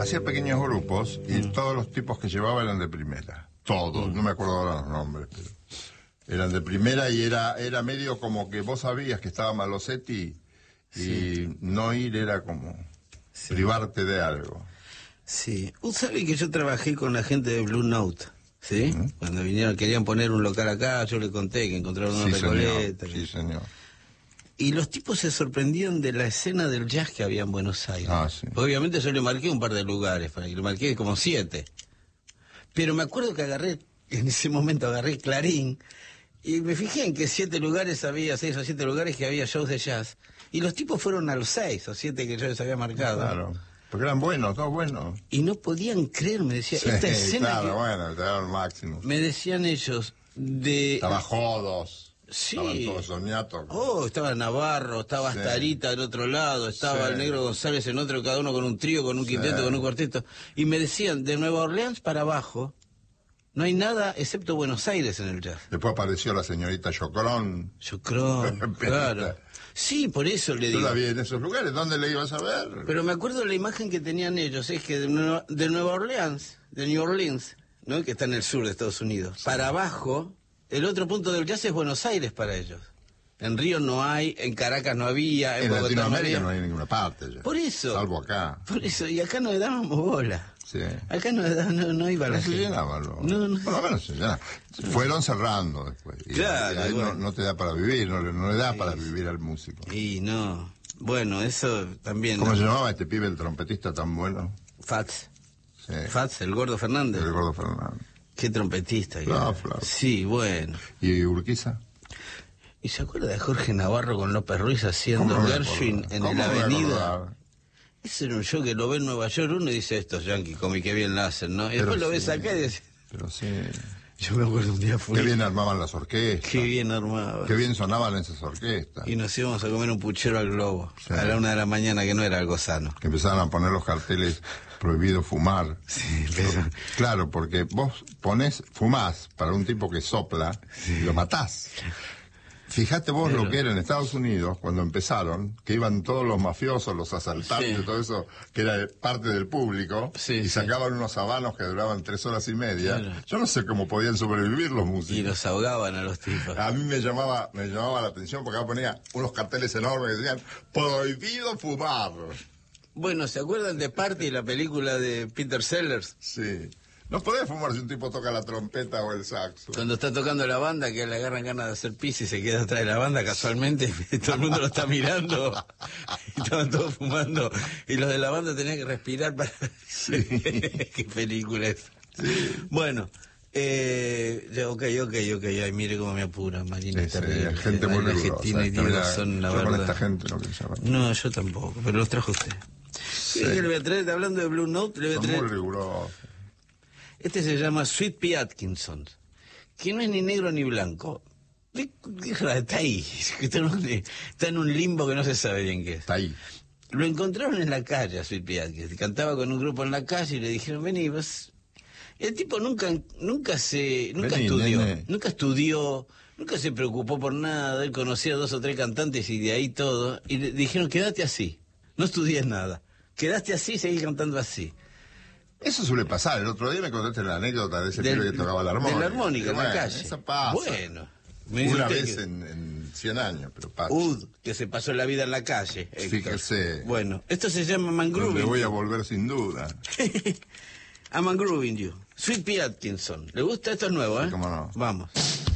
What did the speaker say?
hacía pequeños grupos y todos los tipos que llevaba eran de primera. Todos, no me acuerdo ahora los nombres, pero eran de primera y era medio como que vos sabías que estaba Malosetti y no ir era como privarte de algo. Sí. Usted sabe que yo trabajé con la gente de Blue Note, ¿sí? Cuando vinieron, querían poner un local acá, yo le conté que encontraron una Recoleta. Sí, señor. Y los tipos se sorprendían de la escena del jazz que había en Buenos Aires. Sí. Obviamente yo le marqué un par de lugares, le marqué como 7. Pero me acuerdo que en ese momento agarré Clarín, y me fijé en que 7 lugares había, 6 o 7 lugares que había shows de jazz. Y los tipos fueron a los 6 o 7 que yo les había marcado. Claro, porque eran buenos, todos buenos. Y no podían creer, me decía, esta escena claro, bueno, te daban máximo. Me decían ellos, Estaba Jodos. Sí. Estaban todos soñatos. Estaba Navarro, estaba Astarita del otro lado, estaba el Negro González en otro, cada uno con un trío, con un quinteto, con un cuarteto. Y me decían, de Nueva Orleans para abajo, no hay nada excepto Buenos Aires en el jazz. Después apareció la señorita Chocrón. Chocrón, claro. Sí, por eso le digo. Yo la vi en esos lugares, ¿dónde le ibas a ver? Pero me acuerdo de la imagen que tenían ellos, es que de Nueva Orleans, de New Orleans, ¿no? Que está en el sur de Estados Unidos, para abajo, el otro punto del jazz es Buenos Aires para ellos. En Río no hay, en Caracas no había, en Bogotá Latinoamérica no hay en ninguna parte ya. Por eso. Salvo acá. Por eso, y acá no le dábamos bola. Sí. Acá no iba la gente. Se llenaba, No. Por lo menos se llenaba. Fueron cerrando después. Y claro. ahí no te da para vivir, no le da para vivir al músico. Y no. Bueno, eso también. ¿Cómo se llamaba este pibe, el trompetista tan bueno? Fats. Sí. Fats, el Gordo Fernández. El Gordo Fernández. Qué trompetista. Claro. Sí, bueno. ¿Y Urquiza? ¿Y se acuerda de Jorge Navarro con López Ruiz haciendo Gershwin en la Avenida? Ese era un show que lo ve en Nueva York uno y dice, estos yankees, como qué bien la hacen, ¿no? Y después lo ves acá y dice... Pero sí... Yo me acuerdo un día fui... Qué bien armaban las orquestas. Qué bien armaban. Qué bien sonaban esas orquestas. Y nos íbamos a comer un puchero al Globo, a la 1 de la mañana, que no era algo sano. Que empezaban a poner los carteles prohibido fumar. Sí, claro, porque vos fumás para un tipo que sopla y lo matás. Fíjate vos lo que era en Estados Unidos cuando empezaron, que iban todos los mafiosos, los asaltantes, todo eso, que era parte del público, y sacaban unos habanos que duraban 3 horas y media. Claro. Yo no sé cómo podían sobrevivir los músicos. Y los ahogaban a los tipos. A mí me llamaba la atención porque acá ponía unos carteles enormes que decían, prohibido fumar. Bueno, ¿se acuerdan de Party, la película de Peter Sellers? Sí. No podés fumar si un tipo toca la trompeta o el saxo. Cuando está tocando la banda, que le agarran ganas de hacer pis y se queda atrás de la banda casualmente, todo el mundo lo está mirando, y estaban todos fumando, y los de la banda tenían que respirar para... Sí. ¿Qué película es? Sí. Bueno, ok, ay, mire cómo me apura, Marina, es terrible. Gente muy rigurosa. Con esta gente no quiero saber. No, yo tampoco, pero los trajo usted. Sí. Le voy a traer, hablando de Blue Note, le voy a traer... Son muy rigurosos. Este se llama Sweet Pea Atkinson, que no es ni negro ni blanco. Está ahí, está en un limbo que no se sabe bien qué es. Está ahí. Lo encontraron en la calle a Sweet Pea Atkinson. Cantaba con un grupo en la calle y le dijeron, vení, vos... El tipo nunca estudió, nunca se preocupó por nada. Él conocía 2 o 3 cantantes y de ahí todo. Y le dijeron, quédate así, no estudies nada. Quedaste así y seguís cantando así. Eso suele pasar. El otro día me contaste la anécdota de ese pibe que tocaba la armónica. De la armónica en la calle. Eso pasa. Bueno. Una vez en 100 años, pero pasa. Que se pasó la vida en la calle. Fíjese. Bueno, esto se llama Mangrooving. Me voy a volver sin duda. I'm Mangrooving You. Sweet Pea Atkinson. ¿Le gusta? Esto es nuevo, ¿eh? Sí, cómo no. Vamos.